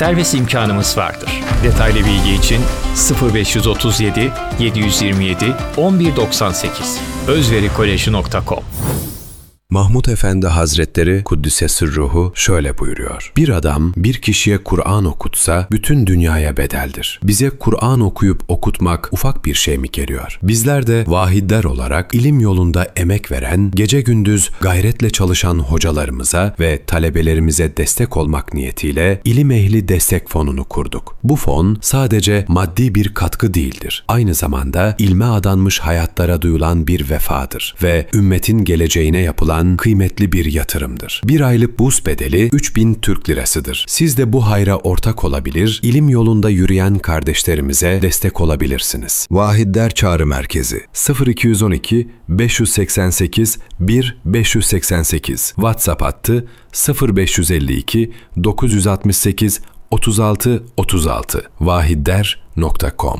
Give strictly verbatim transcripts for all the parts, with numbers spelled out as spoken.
servis imkanımız vardır. Detaylı bilgi için sıfır beş otuz yedi yedi yirmi yedi on bir doksan sekiz özverikolej nokta com. Mahmud Efendi Hazretleri Kuddise Sırruhu şöyle buyuruyor. Bir adam bir kişiye Kur'an okutsa bütün dünyaya bedeldir. Bize Kur'an okuyup okutmak ufak bir şey mi geliyor? Bizler de vahidler olarak ilim yolunda emek veren, gece gündüz gayretle çalışan hocalarımıza ve talebelerimize destek olmak niyetiyle İlim Ehli Destek Fonu'nu kurduk. Bu fon sadece maddi bir katkı değildir. Aynı zamanda ilme adanmış hayatlara duyulan bir vefadır ve ümmetin geleceğine yapılan kıymetli bir yatırımdır. Bir aylık burs bedeli üç bin Türk lirasıdır. Siz de bu hayra ortak olabilir, ilim yolunda yürüyen kardeşlerimize destek olabilirsiniz. Vahidler Çağrı Merkezi sıfır iki yüz on iki beş yüz seksen sekiz bir beş yüz seksen sekiz WhatsApp hattı sıfır beş yüz elli iki dokuz yüz altmış sekiz otuz altı otuz altı vahidler nokta com.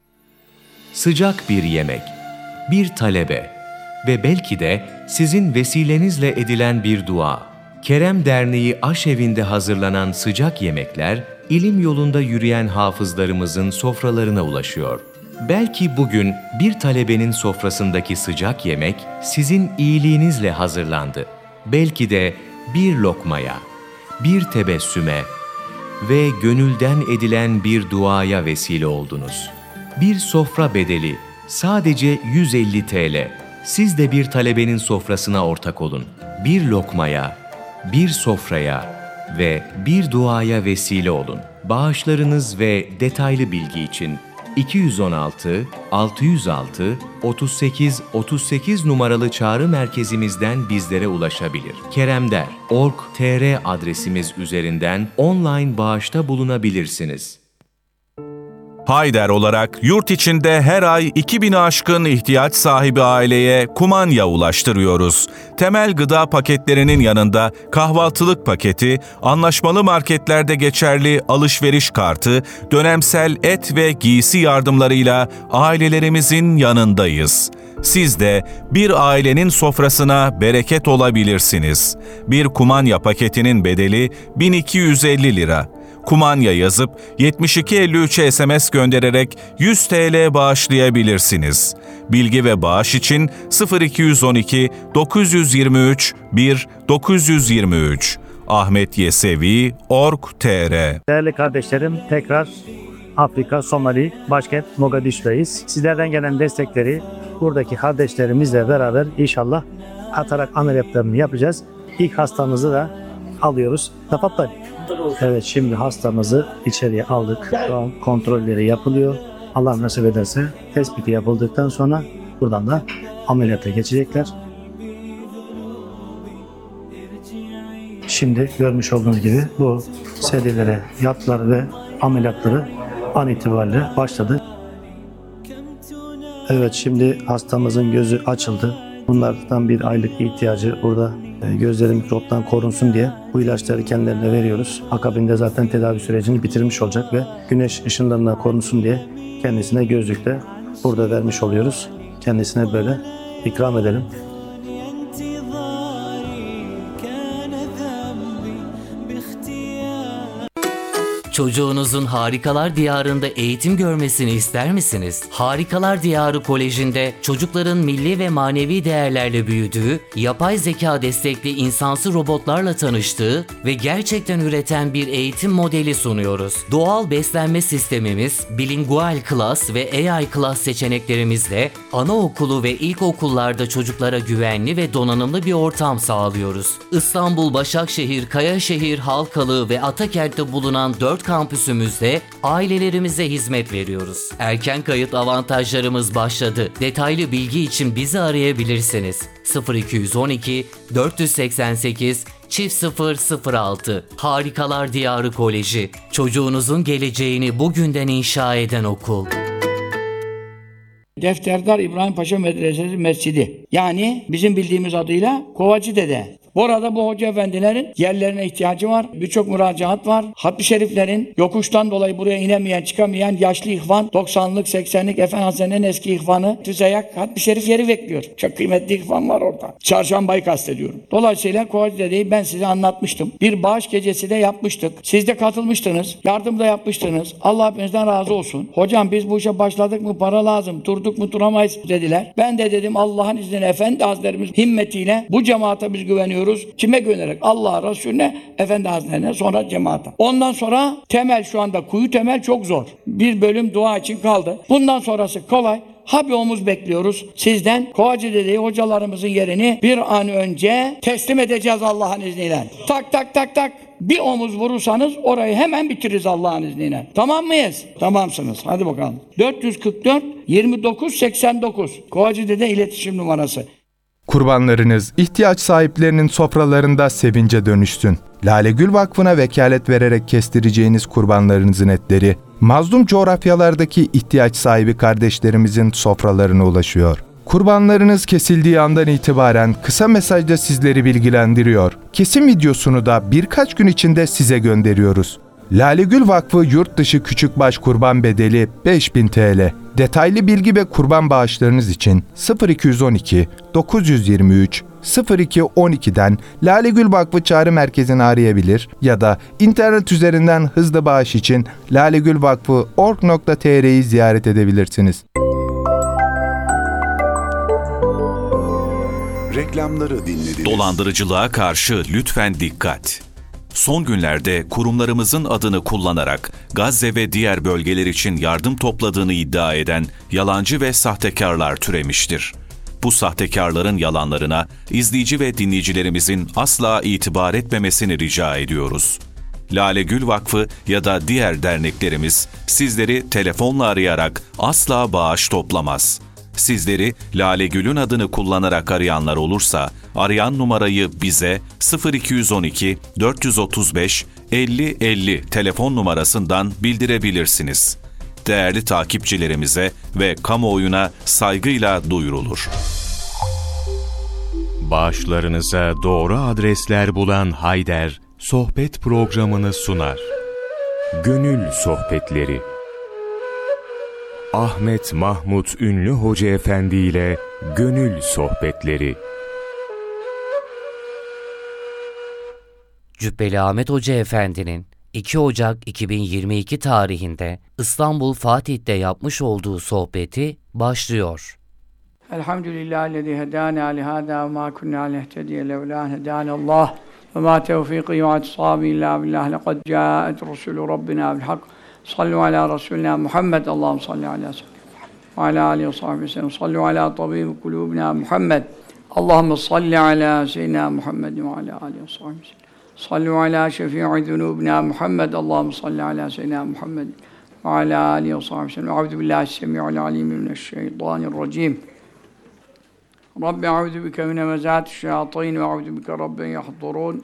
Sıcak bir yemek, bir talebe ve belki de sizin vesilenizle edilen bir dua. Kerem Derneği Aşevi'nde hazırlanan sıcak yemekler, ilim yolunda yürüyen hafızlarımızın sofralarına ulaşıyor. Belki bugün bir talebenin sofrasındaki sıcak yemek sizin iyiliğinizle hazırlandı. Belki de bir lokmaya, bir tebessüme ve gönülden edilen bir duaya vesile oldunuz. Bir sofra bedeli sadece yüz elli TL. Siz de bir talebenin sofrasına ortak olun. Bir lokmaya, bir sofraya ve bir duaya vesile olun. Bağışlarınız ve detaylı bilgi için iki yüz on altı altı yüz altı otuz sekiz otuz sekiz numaralı çağrı merkezimizden bizlere ulaşabilir. keremder nokta org nokta tr adresimiz üzerinden online bağışta bulunabilirsiniz. Hayder olarak yurt içinde her ay iki bini aşkın ihtiyaç sahibi aileye kumanya ulaştırıyoruz. Temel gıda paketlerinin yanında kahvaltılık paketi, anlaşmalı marketlerde geçerli alışveriş kartı, dönemsel et ve giysi yardımlarıyla ailelerimizin yanındayız. Siz de bir ailenin sofrasına bereket olabilirsiniz. Bir kumanya paketinin bedeli bin iki yüz elli lira. Kumanya yazıp yetmiş iki elli üçe S M S göndererek yüz TL bağışlayabilirsiniz. Bilgi ve bağış için sıfır iki yüz on iki dokuz yüz yirmi üç bir dokuz yüz yirmi üç ahmetyesevi nokta org nokta tr. Değerli kardeşlerim, tekrar Afrika, Somali, başkent Mogadishu'dayız. Sizlerden gelen destekleri buradaki kardeşlerimizle beraber inşallah atarak ameliyatlarını yapacağız. İlk hastamızı da alıyoruz. Tafatlar. Evet, şimdi hastamızı içeriye aldık. Şu an kontrolleri yapılıyor. Allah nasip ederse tespiti yapıldıktan sonra buradan da ameliyata geçecekler. Şimdi görmüş olduğunuz gibi bu serilere yattılar ve ameliyatları an itibariyle başladı. Evet, şimdi hastamızın gözü açıldı. Bunlardan bir aylık ihtiyacı burada, gözleri mikroptan korunsun diye bu ilaçları kendilerine veriyoruz. Akabinde zaten tedavi sürecini bitirmiş olacak ve güneş ışınlarından korunsun diye kendisine gözlük de burada vermiş oluyoruz. Kendisine böyle ikram edelim. Çocuğunuzun Harikalar Diyarı'nda eğitim görmesini ister misiniz? Harikalar Diyarı Koleji'nde çocukların milli ve manevi değerlerle büyüdüğü, yapay zeka destekli insansı robotlarla tanıştığı ve gerçekten üreten bir eğitim modeli sunuyoruz. Doğal beslenme sistemimiz, bilingual class ve A I class seçeneklerimizle anaokulu ve ilkokullarda çocuklara güvenli ve donanımlı bir ortam sağlıyoruz. İstanbul, Başakşehir, Kayaşehir, Halkalı ve Atakent'te bulunan dört kampüsümüzde ailelerimize hizmet veriyoruz. Erken kayıt avantajlarımız başladı. Detaylı bilgi için bizi arayabilirsiniz. sıfır iki yüz on iki dört yüz seksen sekiz çift sıfır sıfır altı Harikalar Diyarı Koleji. Çocuğunuzun geleceğini bugünden inşa eden okul. Defterdar İbrahim Paşa Medresesi Mescidi. Yani bizim bildiğimiz adıyla Kovacı Dede. Orada bu hoca efendilerin yerlerine ihtiyacı var. Birçok müracaat var. Hatmi şeriflerin yokuştan dolayı buraya inemeyen, çıkamayan yaşlı ihvan, doksanlık, seksenlik Efendi Hazretleri'nin eski ihvanı Tüzeyak Hatmi şerif yeri bekliyor. Çok kıymetli ihvan var orada. Çarşambayı kastediyorum. Dolayısıyla Kovacı Dede'yi ben size anlatmıştım. Bir bağış gecesi de yapmıştık. Siz de katılmıştınız. Yardım da yapmıştınız. Allah hepinizden razı olsun. Hocam biz bu işe başladık mı para lazım. Durduk mu duramayız dediler. Ben de dedim Allah'ın izniyle Efendi Hazretlerimiz himmetiyle bu cemaate biz güveniyoruz. Kime güvenerek? Allah'a, Resulüne, Efendi Hazretlerine, sonra cemaate. Ondan sonra temel şu anda kuyu temel çok zor. Bir bölüm dua için kaldı. Bundan sonrası kolay. Ha bir omuz bekliyoruz sizden. Kovacı Dede'yi hocalarımızın yerini bir an önce teslim edeceğiz Allah'ın izniyle. Tak tak tak tak. Bir omuz vurursanız orayı hemen bitiririz Allah'ın izniyle. Tamam mıyız? Tamamsınız. Hadi bakalım. dört yüz kırk dört yirmi dokuz seksen dokuz. Kovacı Dede iletişim numarası. Kurbanlarınız ihtiyaç sahiplerinin sofralarında sevince dönüşsün. Lale Gül Vakfı'na vekalet vererek kestireceğiniz kurbanlarınızın etleri, mazlum coğrafyalardaki ihtiyaç sahibi kardeşlerimizin sofralarına ulaşıyor. Kurbanlarınız kesildiği andan itibaren kısa mesajda sizleri bilgilendiriyor. Kesim videosunu da birkaç gün içinde size gönderiyoruz. Lale Gül Vakfı yurt dışı küçükbaş kurban bedeli beş bin TL. Detaylı bilgi ve kurban bağışlarınız için sıfır iki yüz on iki dokuz yüz yirmi üç sıfır iki on iki'den Lale Gül Vakfı Çağrı Merkezi'ni arayabilir ya da internet üzerinden hızlı bağış için lalegülvakfı nokta org nokta tr'yi ziyaret edebilirsiniz. Reklamları dinlediniz. Dolandırıcılığa karşı lütfen dikkat. Son günlerde kurumlarımızın adını kullanarak Gazze ve diğer bölgeler için yardım topladığını iddia eden yalancı ve sahtekarlar türemiştir. Bu sahtekarların yalanlarına izleyici ve dinleyicilerimizin asla itibar etmemesini rica ediyoruz. Lale Gül Vakfı ya da diğer derneklerimiz sizleri telefonla arayarak asla bağış toplamaz. Sizleri Lale Gül'ün adını kullanarak arayanlar olursa, arayan numarayı bize sıfır iki yüz on iki dört yüz otuz beş elli elli telefon numarasından bildirebilirsiniz. Değerli takipçilerimize ve kamuoyuna saygıyla duyurulur. Bağışlarınıza doğru adresler bulan Hayder, sohbet programını sunar. Gönül Sohbetleri. Ahmet Mahmut Ünlü Hoca Efendi ile Gönül Sohbetleri. Cübbeli Ahmet Hoca Efendi'nin iki Ocak iki bin yirmi iki tarihinde İstanbul Fatih'te yapmış olduğu sohbeti başlıyor. Elhamdülillahillezî hedâne lihâdâ ve mâ kunnâ lehtediye levlâ hedânallâh ve mâ tevfîkî ve atisâbî illâ billah lekad câet rusûlü rabbinâ bilhak. Sallu ala Resulina Muhammed. Allahümme salli ala seyyidina ve ala alihi ve sahbihi ve sellem. Sallu ala tabibi kulubina Muhammed. Allahümme salli ala seyyidina Muhammed ve ala alihi ve sahbihi ve sellem. Sallu ala şefî'i zunubina Muhammed. Allahümme salli ala seyyidina Muhammed ve ala alihi ve sahbihi ve sellem. Euzu billahi s-semî'il alîm mineşşeytanirracîm. Rabbi euzu bike min hemezâti'ş-şeyâtîn ve euzu bike rabben yahdurûn.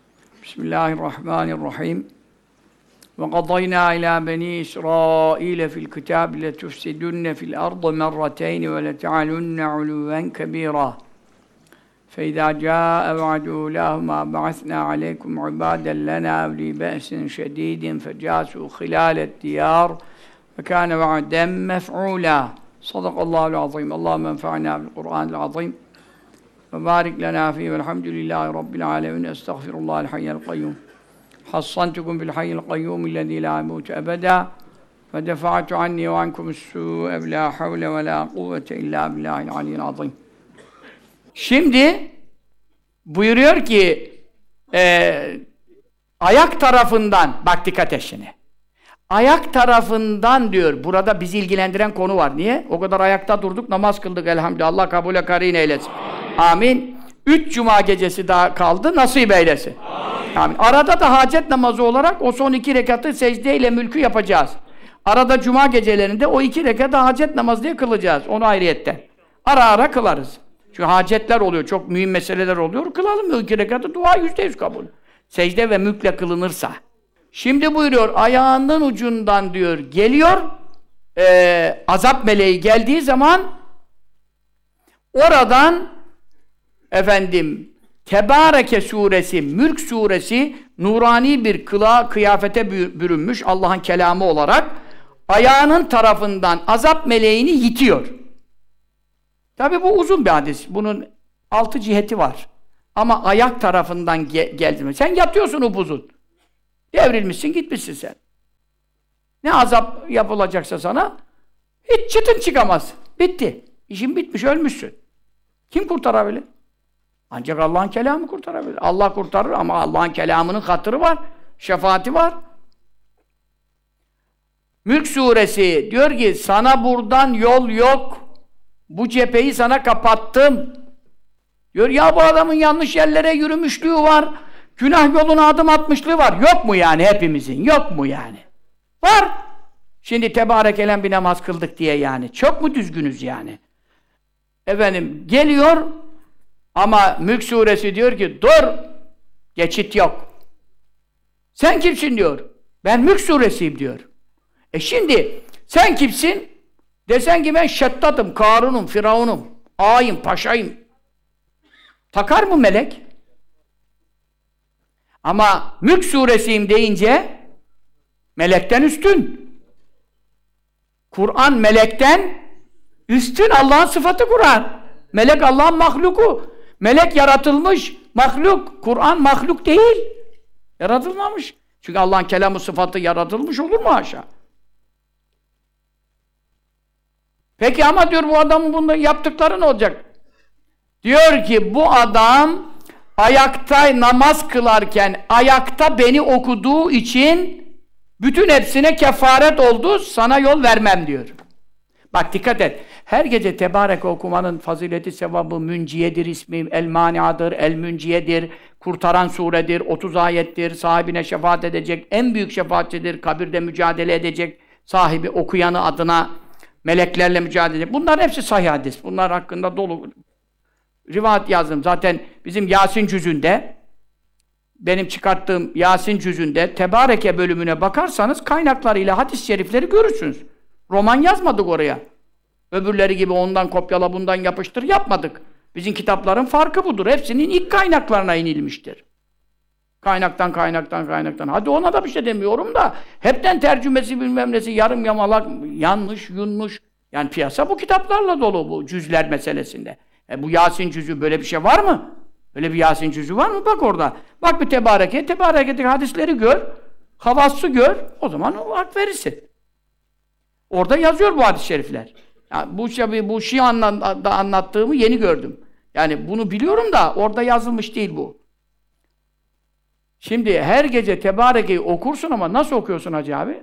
Bismillahirrahmanirrahim. وَقَضَيْنَا إِلَى بَنِي إِسْرَائِيلَ فِي الْكِتَابِ لَتُفْسِدُنَّ فِي الْأَرْضِ مَرَّتَيْنِ وَلَتَعْلُنَّ عُلُوًّا كَبِيرًا فَإِذَا جَاءَ وَعْدُ أُولَاهُمَا بَعَثْنَا عَلَيْكُمْ عِبَادًا لَنَا أُولِي بَأْسٍ شَدِيدٍ فَجَاسُوا خِلَالَ الدِّيَارِ وَكَانَ وَعْدًا مَفْعُولًا صَدَقَ اللّٰهُ الْعَظِيمُ اللّٰهُمَّ انفَعْنَا بِالْقُرْآنِ الْعَظِيمِ وَبَارِكْ لَنَا فِيهِ وَالْحَمْدُ لِلّٰهِ رَبِّ الْعَالَمِينَ أَسْتَغْفِرُ اللّٰهَ الْحَيَّ الْقَيُّومَ حصنتكم بالحي القيوم الذي لا يموت أبدا ودفعت عني وعنكم السوء بلا حول ولا قوة إلا بالله العلي العظيم. Şimdi buyuruyor ki e, ayak tarafından, bak dikkat et şimdi. Ayak tarafından diyor, burada bizi ilgilendiren konu var. Niye? O kadar ayakta durduk, namaz kıldık elhamdülillah. Allah kabule karin eylesin. Amin. Üç cuma gecesi daha kaldı, nasip eylesin. Amin. Arada da hacet namazı olarak o son iki rekatı secdeyle mülkü yapacağız. Arada cuma gecelerinde o iki rekatı hacet namazı diye kılacağız. Onu ayrıyetten. Ara ara kılarız. Çünkü hacetler oluyor, çok mühim meseleler oluyor. Kılalım o iki rekatı, dua yüzde yüz kabul. Secde ve mülkle kılınırsa. Şimdi buyuruyor, ayağının ucundan diyor, geliyor, ee, azap meleği geldiği zaman oradan efendim Tebareke suresi, Mülk suresi nurani bir kılığa, kıyafete bürünmüş Allah'ın kelamı olarak ayağının tarafından azap meleğini yitiyor. Tabi bu uzun bir hadis. Bunun altı ciheti var. Ama ayak tarafından ge geldi mi? Sen yatıyorsun upuzun. Devrilmişsin, gitmişsin sen. Ne azap yapılacaksa sana hiç çıtın çıkamaz. Bitti. İşin bitmiş, ölmüşsün. Kim kurtarabilir? Ancak Allah'ın kelamı kurtarabilir. Allah kurtarır ama Allah'ın kelamının hatırı var. Şefaati var. Mülk suresi diyor ki sana buradan yol yok. Bu cepheyi sana kapattım. Diyor ya bu adamın yanlış yerlere yürümüşlüğü var. Günah yoluna adım atmışlığı var. Yok mu yani hepimizin? Yok mu yani? Var. Şimdi tebarekelen bir namaz kıldık diye yani. Çok mu düzgünüz yani? Efendim geliyor ama Mülk suresi diyor ki dur. Geçit yok. Sen kimsin diyor. Ben Mülk suresiyim diyor. E şimdi sen kimsin? Desen ki ben Şeddat'ım, Karun'um, Firavun'um, ağayım, paşayım. Takar mı melek? Ama Mülk suresiyim deyince melekten üstün. Kur'an melekten üstün. Allah'ın sıfatı Kur'an. Melek Allah'ın mahluku. Melek yaratılmış mahluk. Kur'an mahluk değil. Yaratılmamış. Çünkü Allah'ın kelamı sıfatı yaratılmış olur mu haşa? Peki ama diyor bu adamın bunda yaptıkları ne olacak? Diyor ki bu adam ayakta namaz kılarken ayakta beni okuduğu için bütün hepsine kefaret oldu, sana yol vermem diyor. Bak dikkat et. Her gece Tebareke okumanın fazileti, sevabı, münciyedir ismi, el-maniadır, el-münciyedir, kurtaran suredir, otuz ayettir, sahibine şefaat edecek, en büyük şefaatçidir, kabirde mücadele edecek, sahibi okuyanı adına meleklerle mücadele edecek. Bunların hepsi sahih hadis. Bunlar hakkında dolu rivayet yazdım. Zaten bizim Yasin cüzünde, benim çıkarttığım Yasin cüzünde Tebareke bölümüne bakarsanız kaynaklarıyla hadis-i şerifleri görürsünüz. Roman yazmadık oraya. Öbürleri gibi ondan kopyala bundan yapıştır yapmadık. Bizim kitapların farkı budur. Hepsinin ilk kaynaklarına inilmiştir. Kaynaktan kaynaktan kaynaktan. Hadi ona da bir şey demiyorum da hepten tercümesi bilmem nesi yarım yamalak yanlış yunmuş. Yani piyasa bu kitaplarla dolu bu cüzler meselesinde. E bu Yasin cüzü böyle bir şey var mı? Böyle bir Yasin cüzü var mı? Bak orada. Bak bir Tebareke. Tebareke'deki hadisleri gör. Havası gör. O zaman o hak verirsin. Orada yazıyor bu hadis-i şerifler. Yani bu şey, bu Şia'da anlattığımı yeni gördüm. Yani bunu biliyorum da orada yazılmış değil bu. Şimdi her gece Tebareke'yi okursun ama nasıl okuyorsun Hacı abi?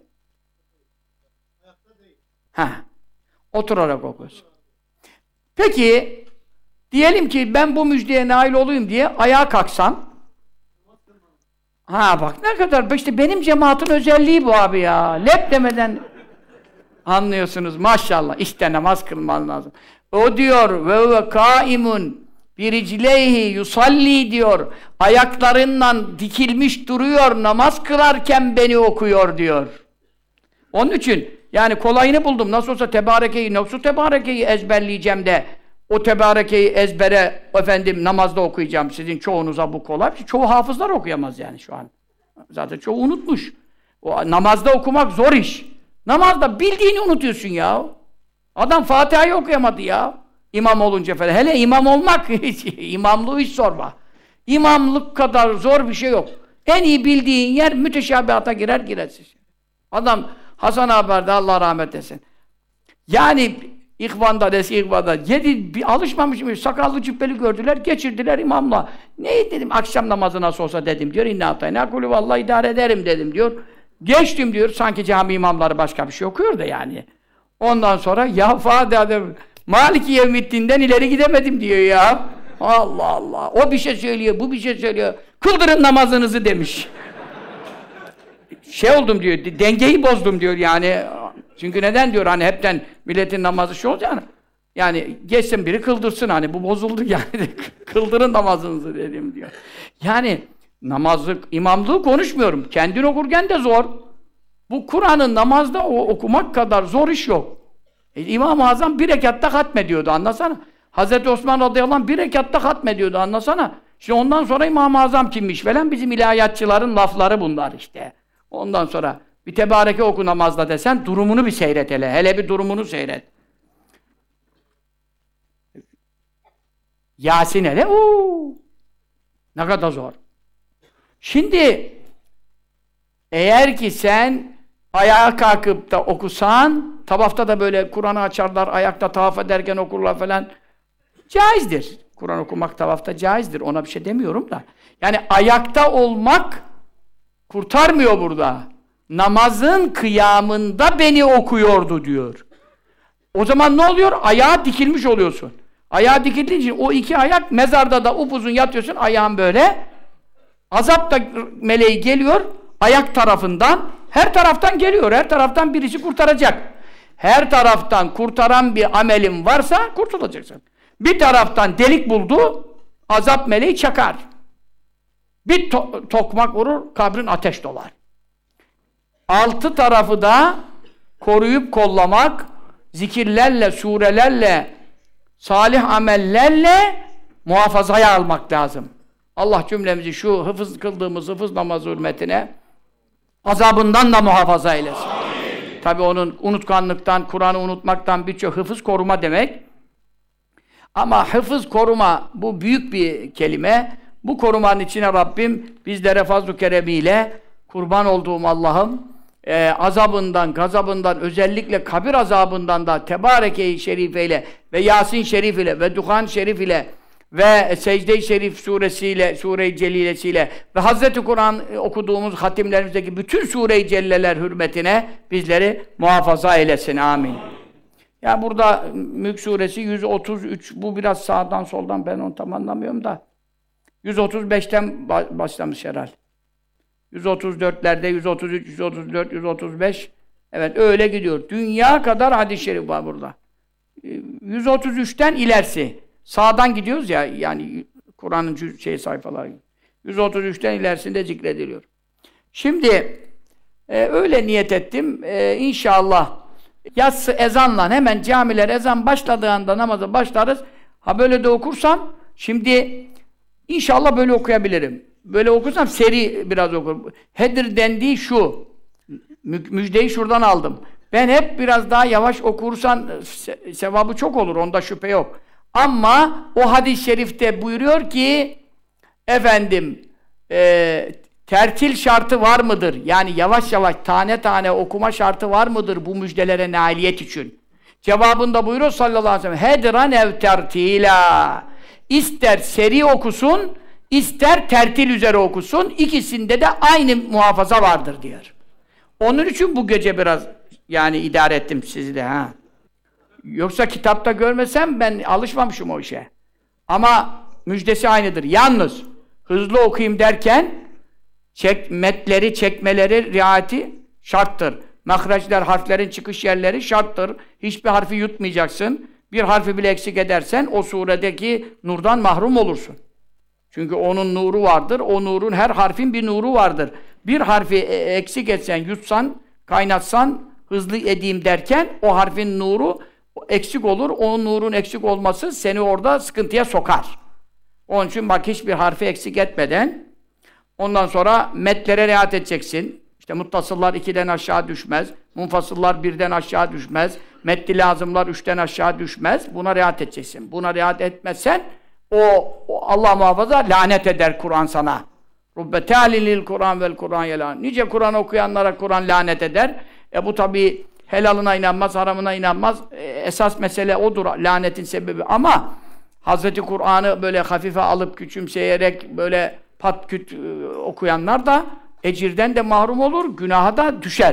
Ha. Oturarak okuyorsun. Peki diyelim ki ben bu müjdeye nail olayım diye ayağa kalksam. Ha bak ne kadar işte benim cemaatin özelliği bu abi ya. Lep demeden anlıyorsunuz maşallah. İşte namaz kılman lazım. O diyor ve ve kaimun biricleyhi yusalli diyor. Ayaklarından dikilmiş duruyor. Namaz kılarken beni okuyor diyor. Onun için yani kolayını buldum. Nasıl olsa Tebareke'yi, nasıl Tebareke'yi ezberleyeceğim de o Tebareke'yi ezbere efendim namazda okuyacağım. Sizin çoğunuza bu kolay. Çoğu hafızlar okuyamaz yani şu an. Zaten çoğu unutmuş. O namazda okumak zor iş. Namazda bildiğini unutuyorsun ya. Adam Fatiha'yı okuyamadı ya. İmam olunca falan. Hele imam olmak, imamlığı hiç sorma. İmamlık kadar zor bir şey yok. En iyi bildiğin yer müteşabihata girer girersin. Adam Hasan Haber'de Allah rahmet etsin. Yani İhvan'da, eski İhvan'da yedi, bir alışmamışım, sakallı cübbeli gördüler, geçirdiler imamla. Ne dedim, akşam namazı nasıl olsa dedim diyor. İnne atayna kulü vallahi idare ederim dedim diyor. Geçtim diyor, sanki cami imamları başka bir şey okuyor da yani. Ondan sonra ya Fatiha'da Maliki Yevmiddin'den ileri gidemedim diyor ya. Allah Allah, o bir şey söylüyor, bu bir şey söylüyor. Kıldırın namazınızı demiş. Şey oldum diyor, dengeyi bozdum diyor yani. Çünkü neden diyor hani hepten milletin namazı şu olacağını. Yani geçsin biri kıldırsın hani bu bozuldu yani. Kıldırın namazınızı dedim diyor. Yani namazlık, imamlığı konuşmuyorum. Kendin okurken de zor. Bu Kur'an'ın namazda o, okumak kadar zor iş yok. E, İmam-ı Azam bir rekatta hatmediyordu anlasana. Hazreti Osman radıyallahu anh bir rekatta hatmediyordu anlasana. Şimdi ondan sonra İmam-ı Azam kimmiş falan bizim ilahiyatçıların lafları bunlar işte. Ondan sonra bir tebareke oku namazda desen durumunu bir seyret hele. Hele bir durumunu seyret. Yasin hele uuu. Ne kadar zor. Şimdi eğer ki sen ayağa kalkıp da okusan, tavafta da böyle Kur'an'ı açarlar, ayakta tavaf ederken okurlar falan. Caizdir. Kur'an okumak tavafta caizdir. Ona bir şey demiyorum da. Yani ayakta olmak kurtarmıyor burada. Namazın kıyamında beni okuyordu diyor. O zaman ne oluyor? Ayağa dikilmiş oluyorsun. Ayağa dikildiğin için o iki ayak mezarda da upuzun yatıyorsun, ayağın böyle. Azap da meleği geliyor, ayak tarafından, her taraftan geliyor, her taraftan birisi kurtaracak. Her taraftan kurtaran bir amelin varsa kurtulacaksın. Bir taraftan delik buldu, azap meleği çakar. Bir to tokmak vurur, kabrin ateş dolar. Altı tarafı da koruyup kollamak, zikirlerle, surelerle, salih amellerle muhafazaya almak lazım. Allah cümlemizi şu hıfız kıldığımız hıfız namazı hürmetine azabından da muhafaza eylesin. Tabi onun unutkanlıktan, Kur'an'ı unutmaktan birçok hıfız koruma demek. Ama hıfız koruma bu büyük bir kelime. Bu korumanın içine Rabbim bizlere fazl-ı keremiyle kurban olduğum Allah'ım e, azabından, gazabından, özellikle kabir azabından da Tebareke-i Şerifeyle ve Yasin Şerif ile ve Duhan Şerif ile ve Secde-i Şerif suresiyle, Sure-i Celilesiyle ve Hazreti Kur'an okuduğumuz hatimlerimizdeki bütün Sure-i Celleler hürmetine bizleri muhafaza eylesin. Amin. Ya burada Mülk suresi yüz otuz üç, bu biraz sağdan soldan ben onu tam anlamıyorum da yüz otuz beşten başlamış herhalde. yüz otuz dörtlerde yüz otuz üç, yüz otuz dört, yüz otuz beş evet öyle gidiyor. Dünya kadar hadis-i şerif var burada. yüz otuz üçten ilerisi. Sağdan gidiyoruz ya, yani Kur'an'ın şey sayfaları. yüz otuz üçten ilerisinde zikrediliyor. Şimdi e, öyle niyet ettim. E, inşallah yatsı ezanla hemen camiler ezan başladığı anda namaza başlarız. Ha böyle de okursam şimdi inşallah böyle okuyabilirim. Böyle okursam seri biraz okurum. Hedir dendiği şu. Müjdeyi şuradan aldım. Ben hep biraz daha yavaş okursan se sevabı çok olur. Onda şüphe yok. Ama o hadis-i şerifte buyuruyor ki efendim e, tertil şartı var mıdır? Yani yavaş yavaş tane tane okuma şartı var mıdır bu müjdelere nailiyet için? Cevabında buyuruyor sallallahu aleyhi ve sellem hedran ev tertila. İster seri okusun, ister tertil üzere okusun, ikisinde de aynı muhafaza vardır diyor. Onun için bu gece biraz yani idare ettim sizi de ha. Yoksa kitapta görmesem ben alışmamışım o işe. Ama müjdesi aynıdır. Yalnız hızlı okuyayım derken çek, metleri, çekmeleri, riayeti şarttır. Mahreçler, harflerin çıkış yerleri şarttır. Hiçbir harfi yutmayacaksın. Bir harfi bile eksik edersen o suredeki nurdan mahrum olursun. Çünkü onun nuru vardır. O nurun, her harfin bir nuru vardır. Bir harfi eksik etsen, yutsan, kaynatsan, hızlı edeyim derken o harfin nuru eksik olur. O nurun eksik olması seni orada sıkıntıya sokar. Onun için bak hiçbir harfi eksik etmeden ondan sonra metlere riayet edeceksin. İşte muttasıllar ikiden aşağı düşmez. Munfasıllar birden aşağı düşmez. Metli lazımlar üçten aşağı düşmez. Buna riayet edeceksin. Buna riayet etmezsen o, o Allah muhafaza lanet eder Kur'an sana. Rubbe te'alilil Kur'an vel Kur'an yelan. Nice Kur'an okuyanlara Kur'an lanet eder. E bu tabi helalına inanmaz, haramına inanmaz. E, esas mesele odur, lanetin sebebi. Ama Hazreti Kur'an'ı böyle hafife alıp küçümseyerek böyle pat küt e, okuyanlar da ecirden de mahrum olur, günaha da düşer.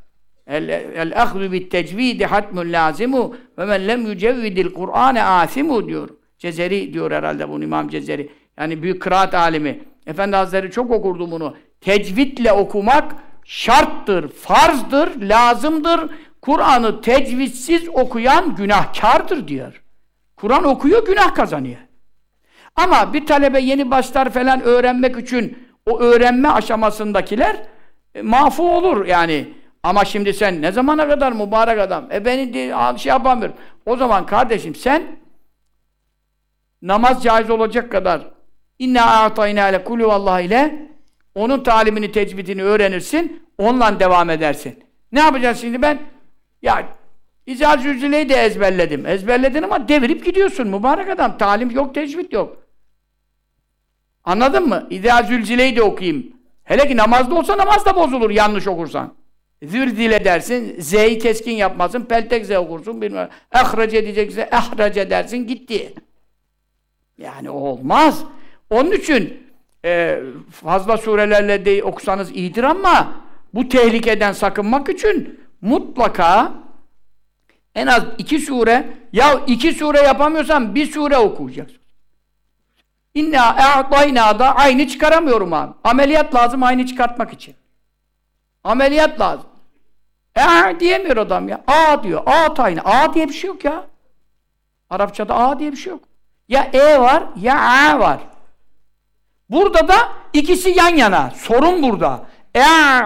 El-ahzu bit-tecvidi hatmun lazimu ve men lem yücevvidil Kur'ane asimu diyor. Cezeri diyor herhalde bunu İmam Cezeri. Yani büyük kıraat alimi. Efendi Hazretleri çok okurdu bunu. Tecvidle okumak şarttır, farzdır, lazımdır. Kur'an'ı tecvidsiz okuyan günahkardır diyor. Kur'an okuyor, günah kazanıyor. Ama bir talebe yeni başlar falan öğrenmek için o öğrenme aşamasındakiler e, mafu olur yani. Ama şimdi sen ne zamana kadar mübarek adam? E beni de, şey yapamıyorum. O zaman kardeşim sen namaz caiz olacak kadar İnna a'tayna le kulü vallahi ile onun talimini, tecvidini öğrenirsin. Onunla devam edersin. Ne yapacaksın şimdi ben? Ya İzâ zülzileyi de ezberledim. Ezberledin ama devirip gidiyorsun mübarek adam. Talim yok, tecvid yok. Anladın mı? İzâ zülzileyi de okuyayım. Hele ki namazda olsa namaz da bozulur yanlış okursan. Zürzile dersin, Z'yi keskin yapmasın, peltek Z okursun, bilmem. Ehrece diyecekse ehrece dersin, gitti. Yani olmaz. Onun için e, fazla surelerle de okusanız iyidir ama bu tehlikeden sakınmak için mutlaka en az iki sure, ya iki sure yapamıyorsan bir sure okuyacaksın. İnna e'tayna da aynı çıkaramıyorum abi. Ameliyat lazım aynı çıkartmak için. Ameliyat lazım. E diyemiyor adam ya. A diyor. A tayna. A diye bir şey yok ya. Arapçada A diye bir şey yok. Ya E var ya A var. Burada da ikisi yan yana. Sorun burada. E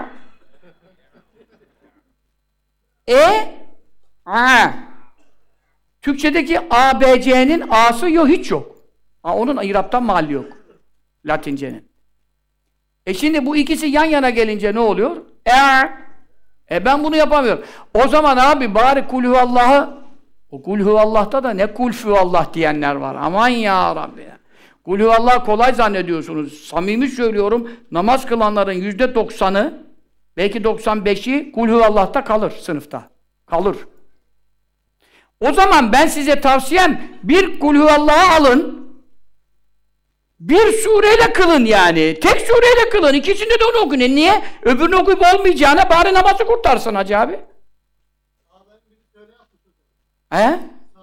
E A. Türkçedeki A, B, C'nin A'sı yok, hiç yok. Ha, onun İrab'tan mahalli yok. Latincenin. E şimdi bu ikisi yan yana gelince ne oluyor? E, e ben bunu yapamıyorum. O zaman abi bari kulhu Allah'ı, o kulhu Allah'ta da ne kulfu Allah diyenler var. Aman ya Rabbi ya. Kulhu Allah kolay zannediyorsunuz. Samimi söylüyorum, namaz kılanların yüzde doksanı, belki doksan beşi kulhu Allah'ta kalır sınıfta. Kalır. O zaman ben size tavsiyem bir kulhu Allah'ı alın. Bir sureyle kılın yani. Tek sureyle kılın. İkisinde de onu okuyun. E niye? Öbürünü okuyup olmayacağına bari namazı kurtarsın hacı abi. He?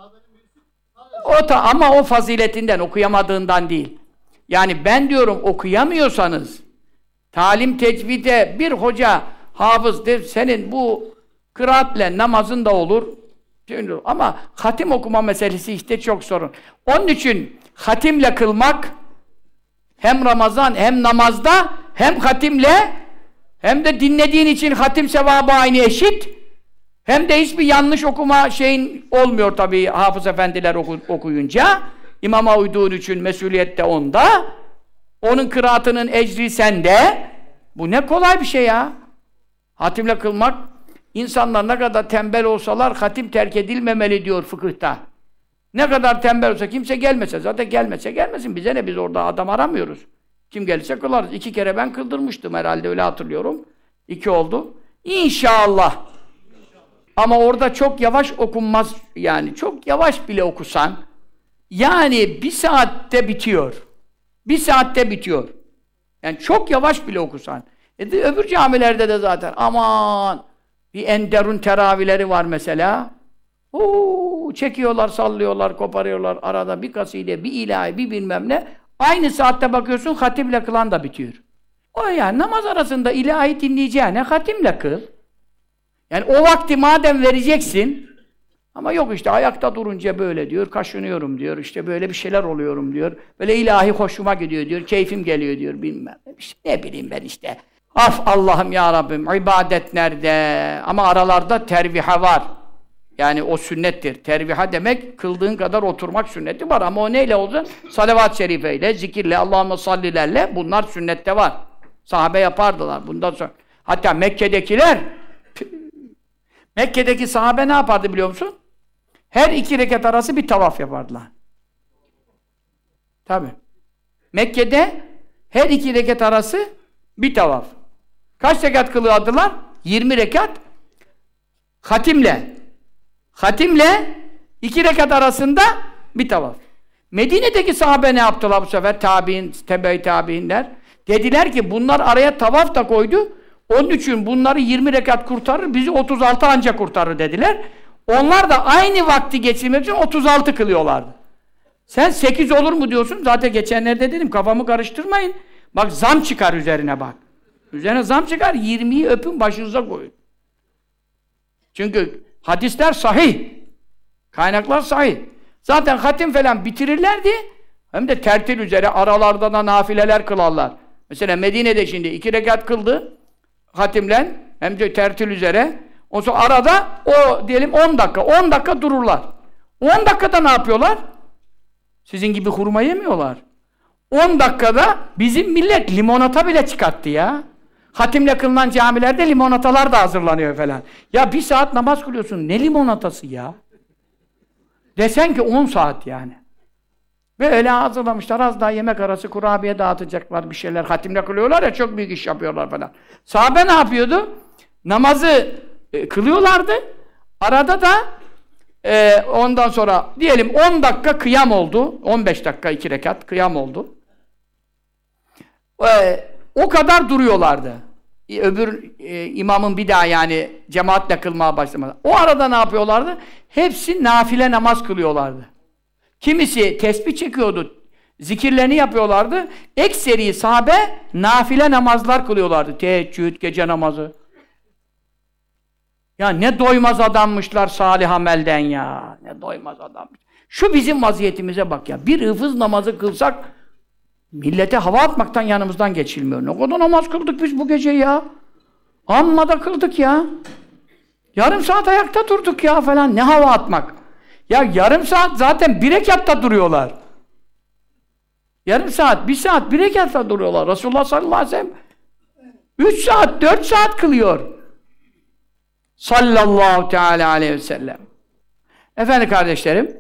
O da, ama o faziletinden, okuyamadığından değil. Yani ben diyorum okuyamıyorsanız talim tecvide bir hoca hafız der, senin bu kıraatle namazın da olur. Ama hatim okuma meselesi işte çok sorun. Onun için hatimle kılmak hem Ramazan hem namazda hem hatimle hem de dinlediğin için hatim sevabı aynı eşit hem de hiçbir yanlış okuma şeyin olmuyor tabii hafız efendiler oku, okuyunca imama uyduğun için mesuliyet de onda onun kıraatının ecri sende bu ne kolay bir şey ya hatimle kılmak insanlar ne kadar tembel olsalar hatim terk edilmemeli diyor fıkıhta. Ne kadar tembel olsa kimse gelmese, zaten gelmese gelmesin. Bize ne, biz orada adam aramıyoruz. Kim gelirse kılarız. İki kere ben kıldırmıştım herhalde, öyle hatırlıyorum. İki oldu. İnşallah. Ama orada çok yavaş okunmaz yani. Çok yavaş bile okusan yani bir saatte bitiyor. Bir saatte bitiyor. Yani çok yavaş bile okusan. E de, öbür camilerde de zaten aman bir enderun teravileri var mesela. Oo, çekiyorlar, sallıyorlar, koparıyorlar. Arada bir kaside, bir ilahi, bir bilmem ne. Aynı saatte bakıyorsun, hatimle kılan da bitiyor. O yani namaz arasında ilahi dinleyeceğine hatimle kıl. Yani o vakti madem vereceksin, ama yok işte ayakta durunca böyle diyor, kaşınıyorum diyor, işte böyle bir şeyler oluyorum diyor. Böyle ilahi hoşuma gidiyor diyor, keyfim geliyor diyor, bilmem. İşte ne bileyim ben işte. Af Allah'ım ya Rabbim, ibadet nerede? Ama aralarda terviha var. Yani o sünnettir. Terviha demek, kıldığın kadar oturmak sünneti var. Ama o neyle olacak? Salavat-ı şerifeyle, zikirle, Allahümme sallilerle bunlar sünnette var. Sahabe yapardılar bundan sonra. Hatta Mekke'dekiler Mekke'deki sahabe ne yapardı biliyor musun? Her iki rekat arası bir tavaf yapardılar. Tabii. Mekke'de her iki rekat arası bir tavaf. Kaç rekat kılıyordular? yirmi rekat. Hatimle. Hatimle iki rekat arasında bir tavaf. Medine'deki sahabe ne yaptılar bu sefer? Tabi'in, tebe-i tabi'inler. Dediler ki bunlar araya tavaf da koydu. Onun için bunları yirmi rekat kurtarır, bizi otuz altı anca kurtarır dediler. Onlar da aynı vakti geçirmek için otuz altı kılıyorlardı. Sen sekiz olur mu diyorsun? Zaten geçenlerde dedim, kafamı karıştırmayın. Bak zam çıkar üzerine bak. Üzerine zam çıkar, yirmiyi öpün başınıza koyun. Çünkü hadisler sahih. Kaynaklar sahih. Zaten hatim falan bitirirlerdi. Hem de tertil üzere aralarda da nafileler kılarlar. Mesela Medine'de şimdi iki rekat kıldı. Hatimle hem de tertil üzere. O sonra arada o diyelim on dakika. on dakika dururlar. on dakikada ne yapıyorlar? Sizin gibi hurma yemiyorlar. on dakikada bizim millet limonata bile çıkarttı ya. Hatimle kılınan camilerde limonatalar da hazırlanıyor falan. Ya bir saat namaz kılıyorsun. Ne limonatası ya? Desen ki on saat yani. Ve öyle hazırlamışlar. Az daha yemek arası kurabiye dağıtacaklar bir şeyler. Hatimle kılıyorlar ya, çok büyük iş yapıyorlar falan. Sahabe ne yapıyordu? Namazı e, kılıyorlardı. Arada da e, ondan sonra diyelim on dakika kıyam oldu. on beş dakika iki rekat kıyam oldu. E, o kadar duruyorlardı. E, öbür e, imamın bir daha yani cemaatle kılmaya başlamadı. O arada ne yapıyorlardı? Hepsi nafile namaz kılıyorlardı. Kimisi tesbih çekiyordu, zikirlerini yapıyorlardı. Ekseri sahabe nafile namazlar kılıyorlardı. Teheccüd, gece namazı. Ya ne doymaz adammışlar salih amelden ya. Ne doymaz adammış. Şu bizim vaziyetimize bak ya. Bir hıfız namazı kılsak millete hava atmaktan yanımızdan geçilmiyor. Ne kadar namaz kıldık biz bu gece ya. Amma da kıldık ya. Yarım saat ayakta durduk ya falan. Ne hava atmak. Ya yarım saat zaten bir rekatta duruyorlar. Yarım saat, bir saat, bir rekatta duruyorlar. Resulullah sallallahu aleyhi ve sellem üç saat, dört saat kılıyor. Sallallahu teala aleyhi ve sellem. Efendim kardeşlerim,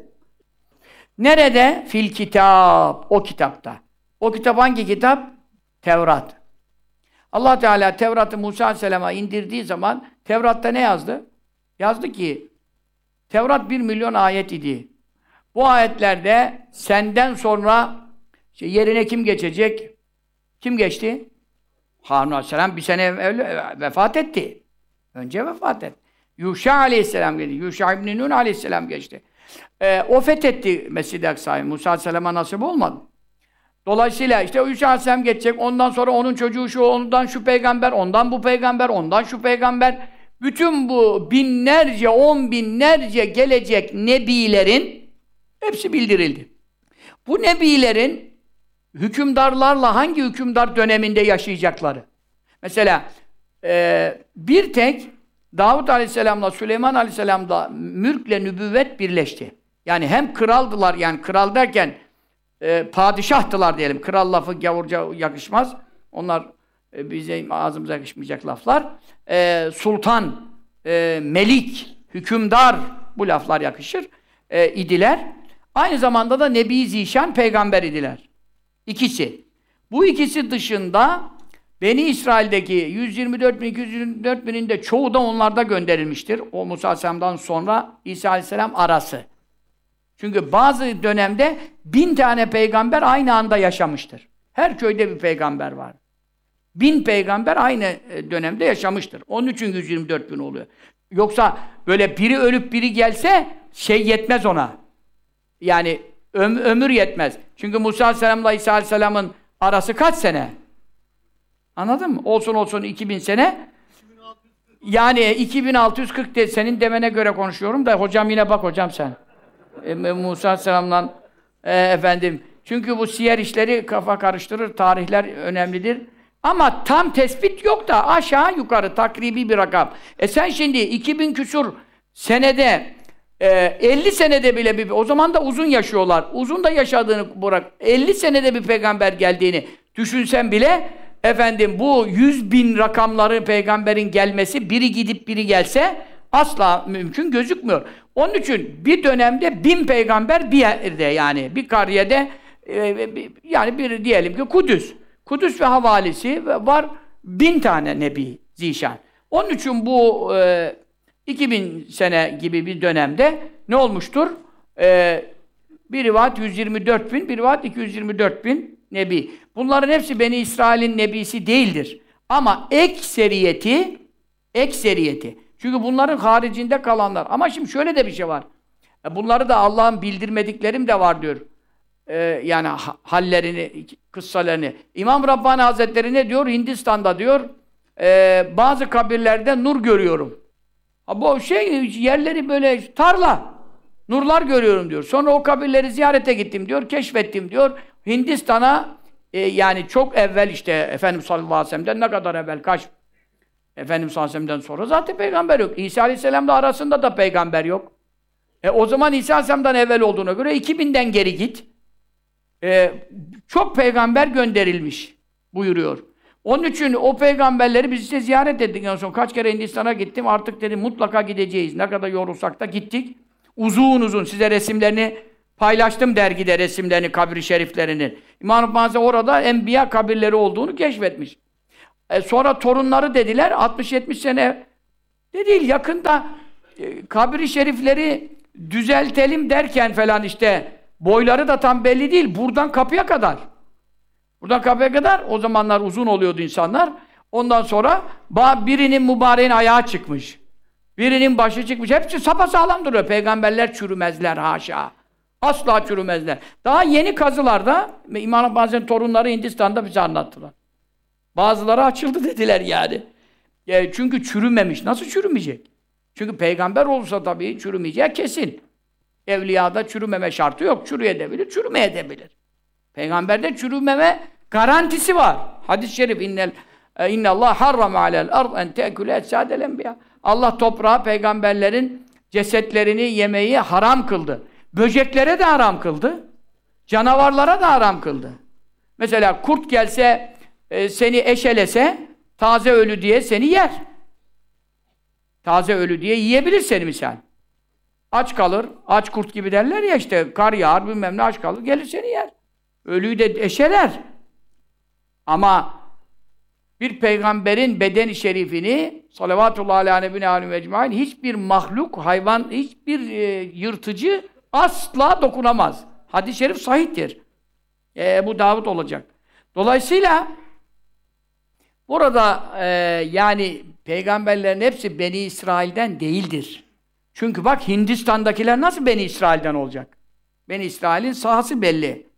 nerede? Fil kitap, o kitapta. O kitap hangi kitap? Tevrat. Allah Teala Tevrat'ı Musa aleyhisselama indirdiği zaman Tevrat'ta ne yazdı? Yazdı ki Tevrat bir milyon ayet idi. Bu ayetlerde senden sonra işte yerine kim geçecek? Kim geçti? Harun aleyhisselam bir sene evvel vefat etti. Önce vefat etti. Yuşa aleyhisselam geldi. Yuşa İbn-i Nun aleyhisselam geçti. Ee, o fethetti Mescid-i Aksa'yı. Musa aleyhisselama nasip olmadı. Dolayısıyla işte o Yuşa aleyhisselam geçecek. Ondan sonra onun çocuğu şu, ondan şu peygamber, ondan bu peygamber, ondan şu peygamber. Bütün bu binlerce, on binlerce gelecek nebilerin hepsi bildirildi. Bu nebilerin hükümdarlarla hangi hükümdar döneminde yaşayacakları. Mesela e, bir tek Davud Aleyhisselam'la Süleyman Aleyhisselam'da mülkle nübüvvet birleşti. Yani hem kraldılar, yani kral derken e, padişahtılar diyelim. Kral lafı gavurca yakışmaz. Onlar e, bize ağzımıza yakışmayacak laflar. E, sultan, e, melik, hükümdar bu laflar yakışır e, idiler. Aynı zamanda da Nebi Zişan peygamber idiler. İkisi. Bu ikisi dışında Beni İsrail'deki yüz yirmi dört bin iki yüz yirmi dört binin de çoğu da onlarda gönderilmiştir. O Musa Aleyhisselam'dan sonra İsa Aleyhisselam arası. Çünkü bazı dönemde bin tane peygamber aynı anda yaşamıştır. Her köyde bir peygamber var. Bin peygamber aynı dönemde yaşamıştır. Onun için yüz yirmi dört bin oluyor. Yoksa böyle biri ölüp biri gelse şey yetmez ona. Yani öm ömür yetmez. Çünkü Musa Aleyhisselam'la İsa Aleyhisselam'ın arası kaç sene? Anladın mı? Olsun olsun iki bin sene. Yani iki bin altı yüz kırk de senin demene göre konuşuyorum da hocam yine bak hocam sen. E, Musa Aleyhisselam'la e, efendim. Çünkü bu siyer işleri kafa karıştırır. Tarihler önemlidir. Ama tam tespit yok da aşağı yukarı takribi bir rakam. E sen şimdi iki bin küsur senede e, elli senede bile bir, o zaman da uzun yaşıyorlar. Uzun da yaşadığını bırak. elli senede bir peygamber geldiğini düşünsen bile efendim bu yüz bin rakamları peygamberin gelmesi, biri gidip biri gelse asla mümkün gözükmüyor. Onun için bir dönemde bin peygamber bir yerde, yani bir kariyede e, yani bir diyelim ki Kudüs. Kudüs ve havalisi var bin tane nebi zişan. Onun için bu e, iki bin sene gibi bir dönemde ne olmuştur? E, bir rivayet yüz yirmi dört bin, bir rivayet iki yüz yirmi dört bin nebi. Bunların hepsi Beni İsrail'in nebisi değildir. Ama ekseriyeti, ekseriyeti. Çünkü bunların haricinde kalanlar. Ama şimdi şöyle de bir şey var. Bunları da Allah'ın bildirmediklerim de var diyor. Ee, yani hallerini, kıssalarını. İmam Rabbani Hazretleri ne diyor? Hindistan'da diyor, e, bazı kabirlerde nur görüyorum. Ha, bu şey, yerleri böyle tarla. Nurlar görüyorum diyor. Sonra o kabirleri ziyarete gittim diyor, keşfettim diyor. Hindistan'a e, yani çok evvel işte Efendimiz sallallahu aleyhi ve sellem'den ne kadar evvel, kaç Efendimiz sallallahu aleyhi ve sellem'den sonra zaten peygamber yok. İsa aleyhisselam'la arasında da peygamber yok. E o zaman İsa aleyhisselam'dan evvel olduğuna göre iki binden geri git. e, çok peygamber gönderilmiş buyuruyor. Onun için o peygamberleri biz işte ziyaret ettik en son. Kaç kere Hindistan'a gittim. Artık dedim mutlaka gideceğiz. Ne kadar yorulsak da gittik. Uzun uzun size resimlerini paylaştım dergide, resimlerini, kabri şeriflerinin. İmam-ı Bazı orada enbiya kabirleri olduğunu keşfetmiş. E sonra torunları dediler altmış yetmiş sene de değil yakında e, kabri şerifleri düzeltelim derken falan işte boyları da tam belli değil. Buradan kapıya kadar. Buradan kapıya kadar o zamanlar uzun oluyordu insanlar. Ondan sonra birinin mübareğin ayağı çıkmış. Birinin başı çıkmış. Hepsi sapasağlam duruyor. Peygamberler çürümezler haşa. Asla çürümezler. Daha yeni kazılarda İmam Bazen torunları Hindistan'da bize anlattılar. Bazıları açıldı dediler yani. E, çünkü çürümemiş. Nasıl çürümeyecek? Çünkü peygamber olsa tabii çürümeyeceği kesin. Evliyada çürümeme şartı yok. Çürüyebilir, çürümeyebilir. Peygamberde çürümeme garantisi var. Hadis-i şerif innel innallah harrama alel ard en te'kule etsadel enbiya. Allah toprağa peygamberlerin cesetlerini yemeyi haram kıldı. Böceklere de haram kıldı. Canavarlara da haram kıldı. Mesela kurt gelse e, seni eşelese taze ölü diye seni yer. Taze ölü diye yiyebilir seni misal. Aç kalır, aç kurt gibi derler ya işte kar yağar bilmem ne aç kalır gelir seni yer. Ölüyü de eşeler. Ama bir peygamberin bedeni şerifini salavatullahi ala nebine alim ecmaîn hiçbir mahluk, hayvan, hiçbir e, yırtıcı asla dokunamaz. Hadis-i şerif sahihtir. E, bu Davud olacak. Dolayısıyla burada e, yani peygamberlerin hepsi Beni İsrail'den değildir. Çünkü bak Hindistan'dakiler nasıl Beni İsrail'den olacak? Beni İsrail'in sahası belli.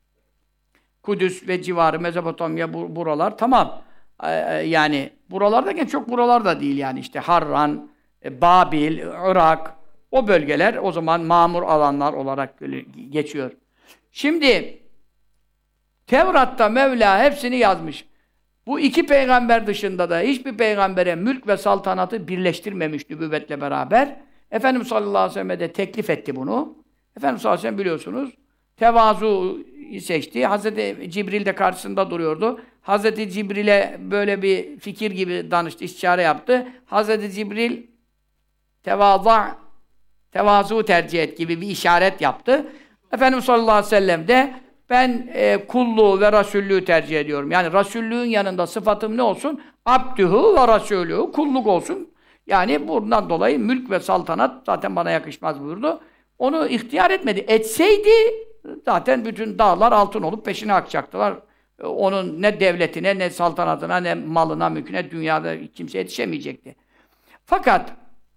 Kudüs ve civarı, Mezopotamya bu, buralar tamam. Ee, yani buralardayken çok buralarda değil yani işte Harran, e, Babil, Irak o bölgeler o zaman mamur alanlar olarak geçiyor. Şimdi Tevrat'ta Mevla hepsini yazmış. Bu iki peygamber dışında da hiçbir peygambere mülk ve saltanatı birleştirmemiş nübüvvetle beraber. Efendimiz sallallahu aleyhi ve sellem'e de teklif etti bunu. Efendimiz sallallahu aleyhi ve sellem biliyorsunuz tevazu seçti. Hazreti Cibril de karşısında duruyordu. Hazreti Cibril'e böyle bir fikir gibi danıştı, istişare yaptı. Hazreti Cibril tevazu, tevazu tercih et gibi bir işaret yaptı. Efendimiz sallallahu aleyhi ve sellem de ben e, kulluğu ve rasullüğü tercih ediyorum. Yani rasullüğün yanında sıfatım ne olsun? Abdühü ve rasulühü, kulluk olsun. Yani bundan dolayı mülk ve saltanat zaten bana yakışmaz buyurdu. Onu ihtiyar etmedi. Etseydi zaten bütün dağlar altın olup peşine akacaktılar. Onun ne devletine, ne saltanatına, ne malına, mülküne dünyada kimse yetişemeyecekti. Fakat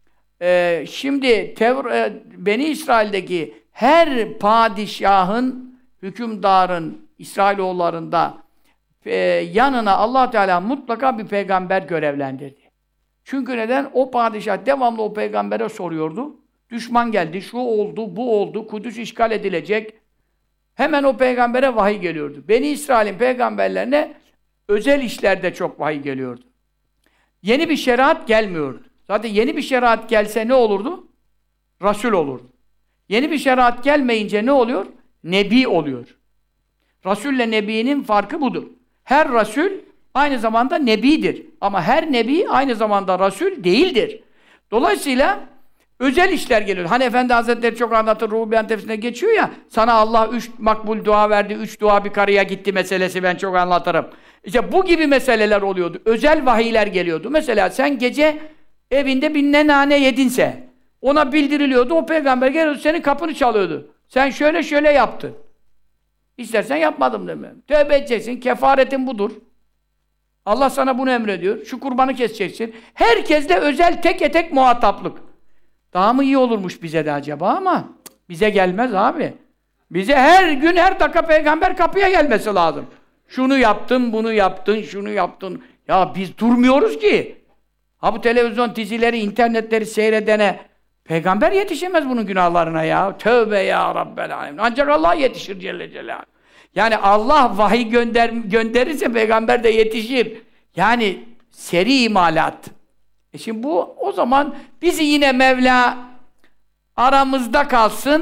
e, şimdi Tevr e, Beni İsrail'deki her padişahın, hükümdarın, İsrailoğullarında e, yanına Allah Teala mutlaka bir peygamber görevlendirdi. Çünkü neden? O padişah devamlı o peygambere soruyordu. Düşman geldi, şu oldu, bu oldu, Kudüs işgal edilecek. Hemen o peygambere vahiy geliyordu. Beni İsrail'in peygamberlerine özel işlerde çok vahiy geliyordu. Yeni bir şeriat gelmiyordu. Zaten yeni bir şeriat gelse ne olurdu? Rasul olurdu. Yeni bir şeriat gelmeyince ne oluyor? Nebi oluyor. Rasulle Nebi'nin farkı budur. Her Rasul aynı zamanda Nebidir. Ama her Nebi aynı zamanda Rasul değildir. Dolayısıyla özel işler geliyor. Hani Efendi Hazretleri çok anlatır, Ruh-u Beyan tefsirinde geçiyor ya, sana Allah üç makbul dua verdi, üç dua bir karıya gitti meselesi ben çok anlatırım. İşte bu gibi meseleler oluyordu. Özel vahiyler geliyordu. Mesela sen gece evinde bir ne nane yedinse, ona bildiriliyordu, o peygamber geliyordu, senin kapını çalıyordu. Sen şöyle şöyle yaptın. İstersen yapmadım deme. Tövbe edeceksin, kefaretin budur. Allah sana bunu emrediyor. Şu kurbanı keseceksin. Herkesle özel tek tek muhataplık. Daha mı iyi olurmuş bize de acaba ama bize gelmez abi. Bize her gün her dakika peygamber kapıya gelmesi lazım. Şunu yaptın, bunu yaptın, şunu yaptın. Ya biz durmuyoruz ki. Ha bu televizyon dizileri, internetleri seyredene peygamber yetişemez bunun günahlarına ya. Tövbe ya Rabbel Alemin. Ancak Allah yetişir Celle Celaluhu. Yani Allah vahiy gönder, gönderirse peygamber de yetişir. Yani seri imalat. E şimdi bu o zaman bizi yine Mevla aramızda kalsın,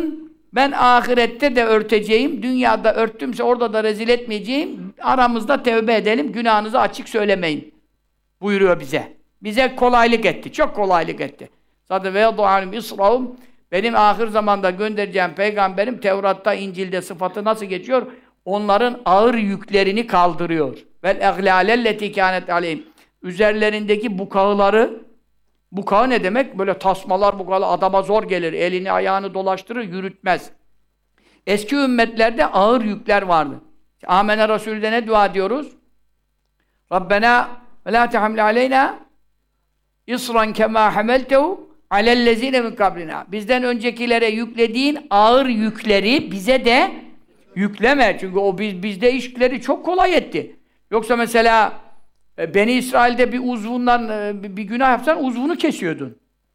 Ben ahirette de örteceğim, dünyada örttümse orada da rezil etmeyeceğim. Aramızda tevbe edelim, günahınızı açık söylemeyin buyuruyor bize. Bize kolaylık etti, çok kolaylık etti. Zaten ve yad'alim israhum, benim ahir zamanda göndereceğim peygamberim Tevrat'ta, İncil'de sıfatı nasıl geçiyor? Onların ağır yüklerini kaldırıyor. Vel eglâlelleti kânet aleyhim. Üzerlerindeki bukağıları, bukağı ne demek? Böyle tasmalar, bukağı adama zor gelir. Elini ayağını dolaştırır, yürütmez. Eski ümmetlerde ağır yükler vardı. Âmene Resulü'de ne dua diyoruz? Rabbena ve lâ tehmil aleyna isran kemâ hameltehu alellezîne min kablina. Bizden öncekilere yüklediğin ağır yükleri bize de yükleme. Çünkü o biz, bizde işleri çok kolay etti. Yoksa mesela Beni İsrail'de bir uzvundan bir günah yapsan uzvunu kesiyordun.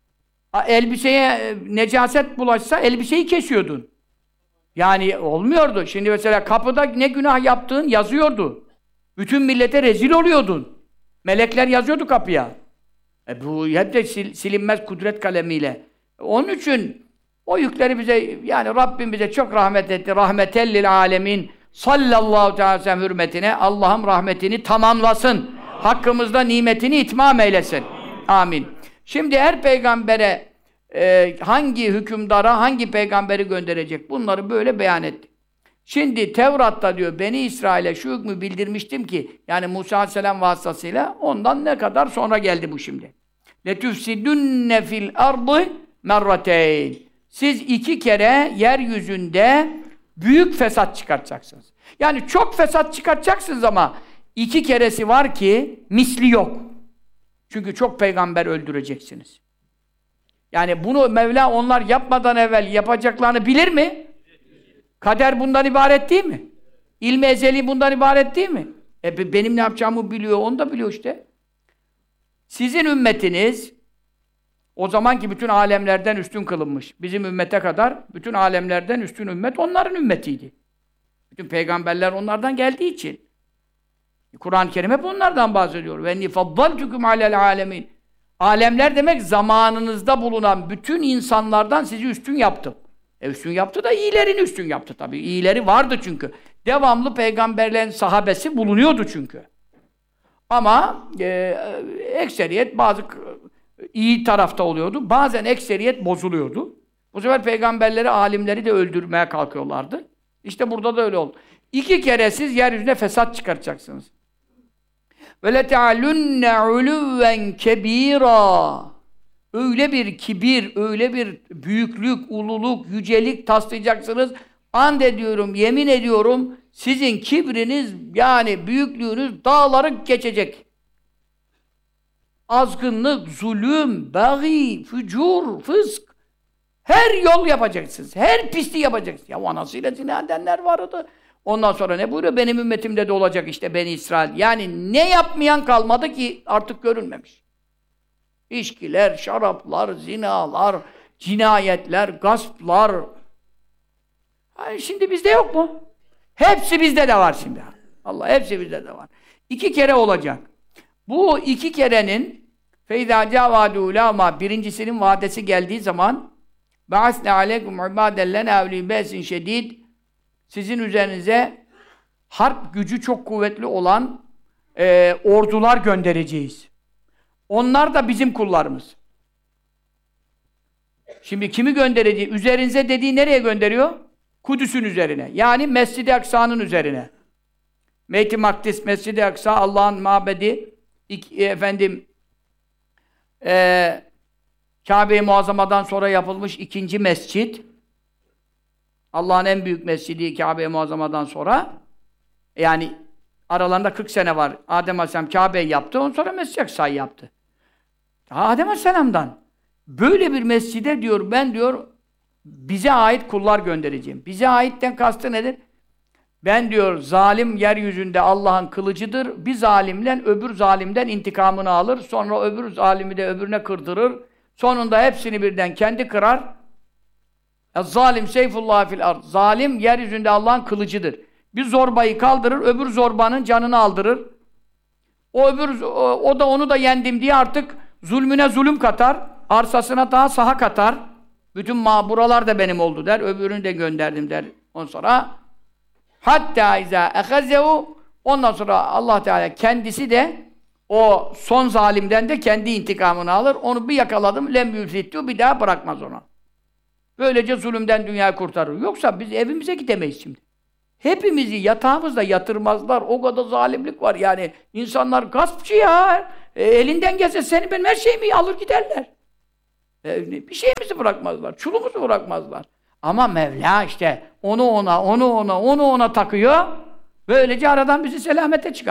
Elbiseye necaset bulaşsa elbiseyi kesiyordun. Yani olmuyordu. Şimdi mesela kapıda ne günah yaptığın yazıyordu. Bütün millete rezil oluyordun. Melekler yazıyordu kapıya. E bu hep de sil, silinmez kudret kalemiyle. Onun için o yükleri bize, yani Rabbim bize çok rahmet etti. Rahmetellil alemin sallallahu teala sellem hürmetine Allah'ım rahmetini tamamlasın. Hakkımızda nimetini itmam eylesin. Amin. Şimdi her peygambere e, hangi hükümdara hangi peygamberi gönderecek? Bunları böyle beyan etti. Şimdi Tevrat'ta diyor Beni İsrail'e şu hükmü bildirmiştim ki, yani Musa Aleyhisselam vasıtasıyla, ondan ne kadar sonra geldi bu şimdi. لَتُفْسِدُنَّ فِي الْأَرْضِ مَرَّتَيْنِ. Siz iki kere yeryüzünde büyük fesat çıkartacaksınız. Yani çok fesat çıkartacaksınız ama iki keresi var ki misli yok. Çünkü çok peygamber öldüreceksiniz. Yani bunu Mevla onlar yapmadan evvel yapacaklarını bilir mi? Kader bundan ibaret değil mi? İlmi ezeli bundan ibaret değil mi? E benim ne yapacağımı biliyor, onu da biliyor işte. Sizin ümmetiniz o zamanki bütün alemlerden üstün kılınmış. Bizim ümmete kadar bütün alemlerden üstün ümmet onların ümmetiydi. Bütün peygamberler onlardan geldiği için. Kur'an-ı Kerim hep onlardan bahsediyor. Ve nifaddaltukum alel alemin. Alemler demek zamanınızda bulunan bütün insanlardan sizi üstün yaptım. E üstün yaptı da iyilerini üstün yaptı tabii. İyileri vardı çünkü. Devamlı peygamberlerin sahabesi bulunuyordu çünkü. Ama e, ekseriyet bazı iyi tarafta oluyordu. Bazen ekseriyet bozuluyordu. Bu sefer peygamberleri, alimleri de öldürmeye kalkıyorlardı. İşte burada da öyle oldu. İki kere siz yeryüzüne fesat çıkartacaksınız. Ve lete'alunne uluven kebira. Öyle bir kibir, öyle bir büyüklük, ululuk, yücelik taslayacaksınız. And ediyorum, yemin ediyorum, sizin kibriniz, yani büyüklüğünüz dağları geçecek. Azgınlık, zulüm, bagi, fücur, fısk, her yol yapacaksınız, her pisliği yapacaksınız. Ya anasıyla zina edenler vardı. Ondan sonra ne buyuruyor? Benim ümmetimde de olacak işte Beni İsrail. Yani ne yapmayan kalmadı ki artık görülmemiş. İçkiler, şaraplar, zinalar, cinayetler, gasplar. Yani şimdi bizde yok mu? Hepsi bizde de var şimdi. Allah, hepsi bizde de var. İki kere olacak. Bu iki kerenin فَاِذَا جَاوَادُوا لَاما birincisinin vadesi geldiği zaman بَعَسْنَا عَلَيْكُمْ عِبَادًا لَنَا اَوْلِي بَاسٍ شَد۪يدٍ Sizin üzerinize harp gücü çok kuvvetli olan e, ordular göndereceğiz. Onlar da bizim kullarımız. Şimdi kimi göndereceğiz? Üzerinize dediği nereye gönderiyor? Kudüs'ün üzerine. Yani Mescid-i Aksa'nın üzerine. Beyt-i Makdis, Mescid-i Aksa, Allah'ın mabedi, İki, efendim, e, Kabe-i Muazzama'dan sonra yapılmış ikinci mescid. Allah'ın en büyük mescidi Kabe-i Muazzama'dan sonra. Yani aralarında kırk sene var. Adem Aleyhisselam Kabe'yi yaptı, ondan sonra Mescid-i Aksa'yı yaptı. Adem Aleyhisselam'dan. Böyle bir mescide diyor, ben diyor, bize ait kullar göndereceğim. Bize aitten kastı nedir? Ben diyor, zalim yeryüzünde Allah'ın kılıcıdır. Bir zalimle öbür zalimden intikamını alır. Sonra öbür zalimi de öbürüne kırdırır. Sonunda hepsini birden kendi kırar. Zalim seyfullah fil ard. Zalim yeryüzünde Allah'ın kılıcıdır. Bir zorbayı kaldırır, öbür zorbanın canını aldırır. O öbür o, o da onu da yendim diye artık zulmüne zulüm katar, arsasına daha saha katar. Bütün ma buralar da benim oldu der. Öbürünü de gönderdim der. Ondan sonra hatta izâ ehazehu ondan sonra Allah Teala kendisi de o son zalimden de kendi intikamını alır. Onu bir yakaladım. Lem yuflittu bir daha bırakmaz ona. Böylece zulümden dünyayı kurtarır. Yoksa biz evimize gidemeyiz şimdi. Hepimizi yatağımızda yatırmazlar. O kadar zalimlik var. Yani insanlar gaspçı ya. E, elinden gelse seni benim her şeyimi alır giderler. E, bir şeyimizi bırakmazlar. Çulumuzu bırakmazlar. Ama Mevla işte onu ona, onu ona, onu ona takıyor. Böylece aradan bizi selamete çıkar.